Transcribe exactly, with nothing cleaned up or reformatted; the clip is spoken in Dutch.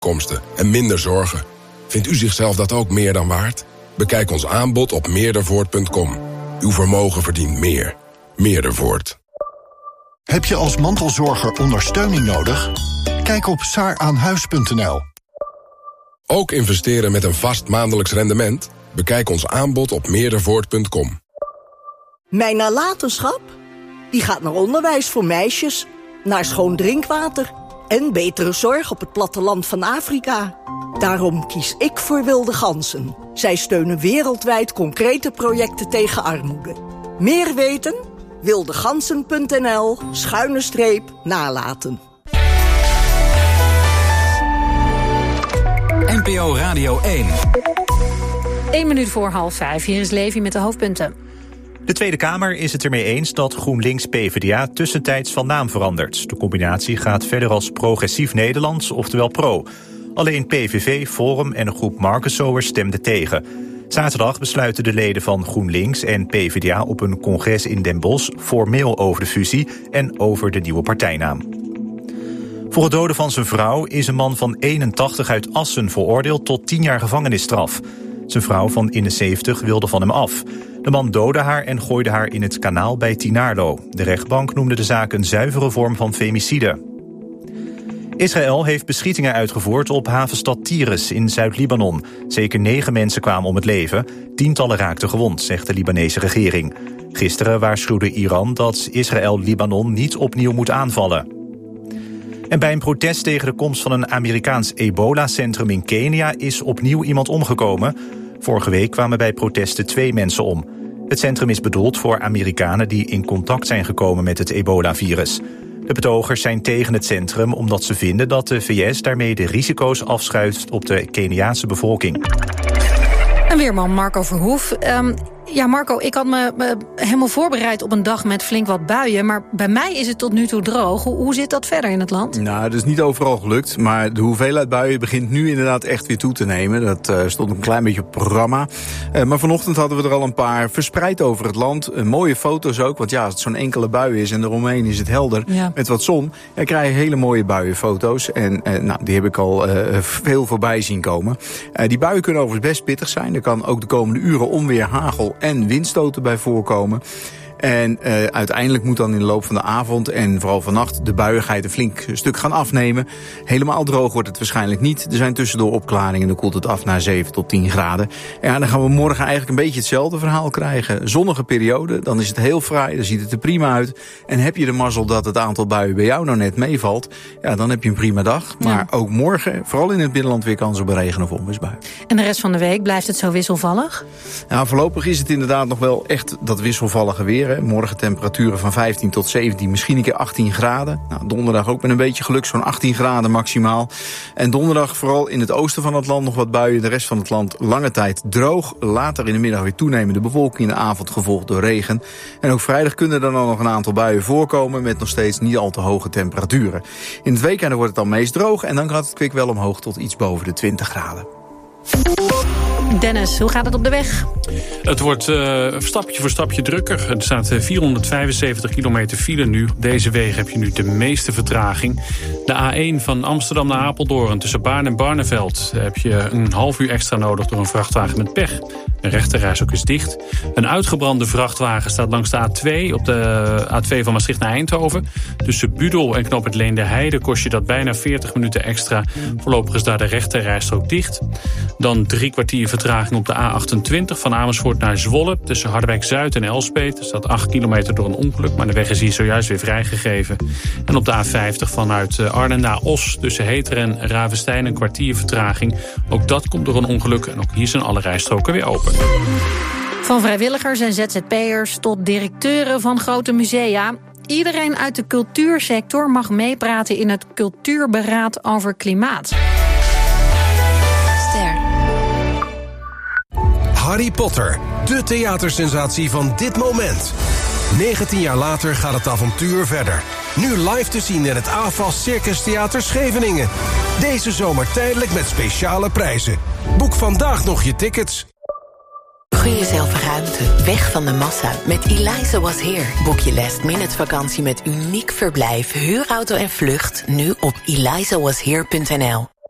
komsten en minder zorgen. Vindt u zichzelf dat ook meer dan waard? Bekijk ons aanbod op meerdervoort punt com. Uw vermogen verdient meer. Meerdervoort. Heb je als mantelzorger ondersteuning nodig? Kijk op saar aan huis punt n l. Ook investeren met een vast maandelijks rendement? Bekijk ons aanbod op meerdervoort punt com. Mijn nalatenschap? Die gaat naar onderwijs voor meisjes, naar schoon drinkwater en betere zorg op het platteland van Afrika. Daarom kies ik voor Wilde Ganzen. Zij steunen wereldwijd concrete projecten tegen armoede. Meer weten? wildegansen punt n l schuine streep nalaten. N P O Radio één. Eén minuut voor half vijf. Hier is Levi met de hoofdpunten. De Tweede Kamer is het ermee eens dat GroenLinks P v d A tussentijds van naam verandert. De combinatie gaat verder als Progressief Nederlands, oftewel Pro. Alleen P V V, Forum en een groep Markensoers stemden tegen. Zaterdag besluiten de leden van GroenLinks en P v d A op een congres in Den Bosch formeel over de fusie en over de nieuwe partijnaam. Voor het doden van zijn vrouw is een man van eenentachtig uit Assen veroordeeld tot tien jaar gevangenisstraf. Zijn vrouw van eenenzeventig wilde van hem af. De man doodde haar en gooide haar in het kanaal bij Tinarlo. De rechtbank noemde de zaak een zuivere vorm van femicide. Israël heeft beschietingen uitgevoerd op havenstad Tyrus in Zuid-Libanon. Zeker negen mensen kwamen om het leven. Tientallen raakten gewond, zegt de Libanese regering. Gisteren waarschuwde Iran dat Israël Libanon niet opnieuw moet aanvallen. En bij een protest tegen de komst van een Amerikaans ebola-centrum in Kenia is opnieuw iemand omgekomen. Vorige week kwamen bij protesten twee mensen om. Het centrum is bedoeld voor Amerikanen die in contact zijn gekomen met het ebola-virus. De betogers zijn tegen het centrum omdat ze vinden dat de V S daarmee de risico's afschuift op de Keniaanse bevolking. En weerman Marco Verhoef. Um, ja, Marco, ik had me, me helemaal voorbereid op een dag met flink wat buien, maar bij mij is het tot nu toe droog. Hoe, hoe zit dat verder in het land? Nou, dat is niet overal gelukt, maar de hoeveelheid buien begint nu inderdaad echt weer toe te nemen. Dat uh, stond een klein beetje op het programma. Uh, maar vanochtend hadden we er al een paar verspreid over het land. Uh, mooie foto's ook, want ja, als het zo'n enkele bui is en eromheen is het helder, ja, met wat zon, dan krijg je hele mooie buienfoto's. En uh, nou, die heb ik al uh, veel voorbij zien komen. Uh, die buien kunnen overigens best pittig zijn. Er kan ook de komende uren onweer, hagel en windstoten bij voorkomen. En uh, uiteindelijk moet dan in de loop van de avond en vooral vannacht de buiigheid een flink stuk gaan afnemen. Helemaal droog wordt het waarschijnlijk niet. Er zijn tussendoor opklaringen en dan koelt het af naar zeven tot tien graden. Ja, dan gaan we morgen eigenlijk een beetje hetzelfde verhaal krijgen. Zonnige periode, dan is het heel fraai, dan ziet het er prima uit. En heb je de mazzel dat het aantal buien bij jou nou net meevalt, ja, dan heb je een prima dag. Maar ja, ook morgen, vooral in het binnenland, weer kans op een regen- of onweersbui. En de rest van de week blijft het zo wisselvallig? Nou, voorlopig is het inderdaad nog wel echt dat wisselvallige weer. Morgen temperaturen van vijftien tot zeventien, misschien een keer achttien graden. Nou, donderdag ook met een beetje geluk, zo'n achttien graden maximaal. En donderdag vooral in het oosten van het land nog wat buien. De rest van het land lange tijd droog. Later in de middag weer toenemende bewolking, in de avond gevolgd door regen. En ook vrijdag kunnen er dan nog een aantal buien voorkomen met nog steeds niet al te hoge temperaturen. In het weekend wordt het dan meest droog en dan gaat het kwik wel omhoog tot iets boven de twintig graden. Dennis, hoe gaat het op de weg? Het wordt uh, stapje voor stapje drukker. Er staat uh, vierhonderdvijfenzeventig kilometer file nu. Op deze wegen heb je nu de meeste vertraging. De A één van Amsterdam naar Apeldoorn tussen Baarn en Barneveld heb je een half uur extra nodig door een vrachtwagen met pech. De rechterreis ook is dicht. Een uitgebrande vrachtwagen staat langs de A twee op de A twee van Maastricht naar Eindhoven. Tussen Budel en Knoop het Leende kost je dat bijna veertig minuten extra. Voorlopig is daar de rechterrijstrook dicht. Dan drie kwartier vertraging op de A achtentwintig van Amersfoort naar Zwolle. Tussen Harderwijk-Zuid en Elspet. Er staat acht kilometer door een ongeluk, maar de weg is hier zojuist weer vrijgegeven. En op de A vijftig vanuit Arnhem naar Os tussen Heteren en Ravenstein een kwartier vertraging. Ook dat komt door een ongeluk en ook hier zijn alle rijstroken weer open. Van vrijwilligers en Z Z P'ers tot directeuren van grote musea. Iedereen uit de cultuursector mag meepraten in het Cultuurberaad over klimaat. Ster. Harry Potter, de theatersensatie van dit moment. negentien jaar later gaat het avontuur verder. Nu live te zien in het A F A S Circus Theater Scheveningen. Deze zomer tijdelijk met speciale prijzen. Boek vandaag nog je tickets. Gun jezelf ruimte, weg van de massa. Met Eliza Was Here boek je last minute vakantie met uniek verblijf, huurauto en vlucht nu op eliza was here punt n l.